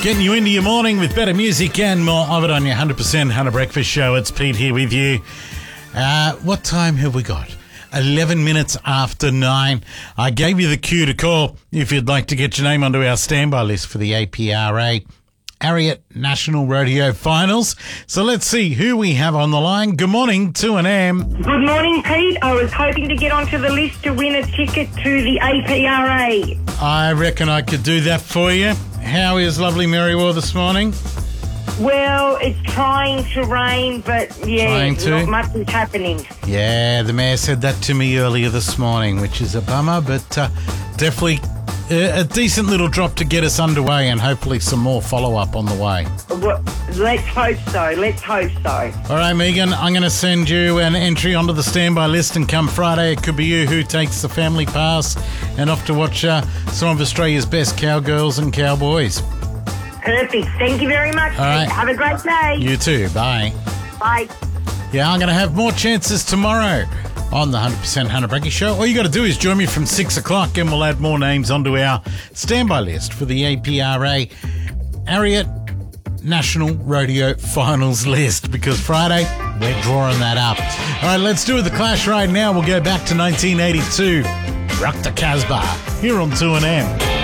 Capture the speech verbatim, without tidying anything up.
Getting you into your morning with better music and more of it on your one hundred percent Hunter Breakfast Show. It's Pete here with you. Uh, what time have we got? eleven minutes after nine. I gave you the cue to call if you'd like to get your name onto our standby list for the A P R A Ariat National Rodeo Finals. So let's see who we have on the line. Good morning, two and M. Good morning, Pete. I was hoping to get onto the list to win a ticket to the A P R A. I reckon I could do that for you. How is lovely Merriwell this morning? Well, it's trying to rain, but yeah, Trying to? not much is happening. Yeah, the mayor said that to me earlier this morning, which is a bummer, but uh, definitely a, a decent little drop to get us underway and hopefully some more follow-up on the way. Well, let's hope so. Let's hope so. All right, Megan, I'm going to send you an entry onto the standby list, and come Friday, it could be you who takes the family pass and off to watch uh, some of Australia's best cowgirls and cowboys. Perfect. Thank you very much, Pete. right. Have a great day. You too. Bye. Bye. Yeah, I'm going to have more chances tomorrow on the one hundred percent Hunter Breakfast Show. All you got to do is join me from six o'clock and we'll add more names onto our standby list for the A P R A Ariat National Rodeo Finals list, because Friday, we're drawing that up. All right, let's do it. The Clash right now. We'll go back to nineteen eighty-two. Rock the Casbah here on two and M.